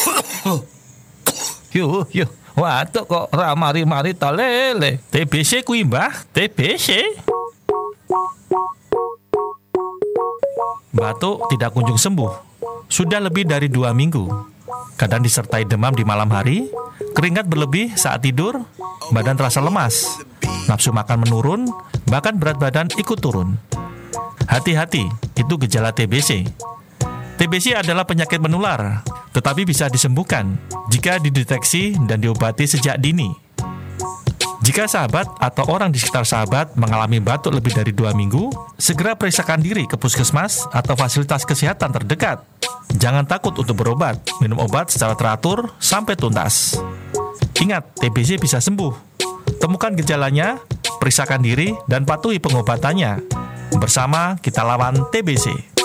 Yuh, waduh kok ramari-mari ta lele. TBC kuwi Mbah, TBC. Batuk tidak kunjung sembuh. Sudah lebih dari 2 minggu. Kadang disertai demam di malam hari, keringat berlebih saat tidur, badan terasa lemas, nafsu makan menurun, bahkan berat badan ikut turun. Hati-hati, itu gejala TBC. TBC adalah penyakit menular, tetapi bisa disembuhkan jika dideteksi dan diobati sejak dini. Jika sahabat atau orang di sekitar sahabat mengalami batuk lebih dari 2 minggu, segera periksakan diri ke puskesmas atau fasilitas kesehatan terdekat. Jangan takut untuk berobat, minum obat secara teratur sampai tuntas. Ingat, TBC bisa sembuh. Temukan gejalanya, periksakan diri, dan patuhi pengobatannya. Bersama kita lawan TBC.